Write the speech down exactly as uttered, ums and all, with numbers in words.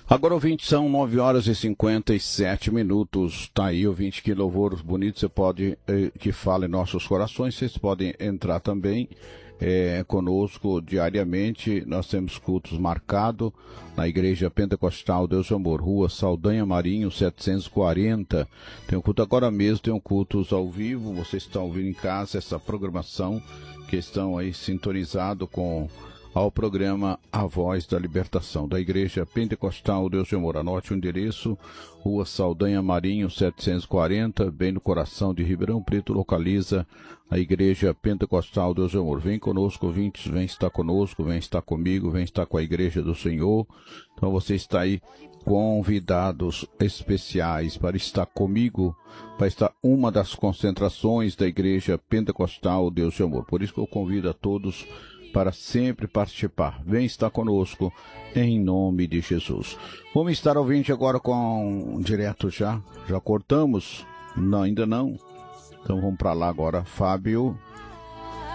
Agora, ouvinte, são nove horas e cinquenta e sete minutos. Tá aí, ouvinte, que louvor bonito. Você pode, eh, que fala em nossos corações. Vocês podem entrar também eh, conosco diariamente. Nós temos cultos marcados na Igreja Pentecostal Deus e Amor, Rua Saldanha Marinho, setecentos e quarenta. Tem um culto agora mesmo, tem um cultos ao vivo. Vocês estão ouvindo em casa essa programação, que estão aí sintonizados com ao programa A Voz da Libertação, da Igreja Pentecostal Deus de Amor. Anote o endereço, Rua Saldanha Marinho, setecentos e quarenta, bem no coração de Ribeirão Preto, localiza a Igreja Pentecostal Deus de Amor. Vem conosco, ouvintes, vem estar conosco, vem estar comigo, vem estar com a Igreja do Senhor. Então você está aí convidados especiais para estar comigo, para estar uma das concentrações da Igreja Pentecostal Deus de Amor. Por isso que eu convido a todos para sempre participar. Vem estar conosco, em nome de Jesus. Vamos estar ouvindo agora com direto já. Já cortamos? Não, ainda não. Então vamos para lá agora. Fábio.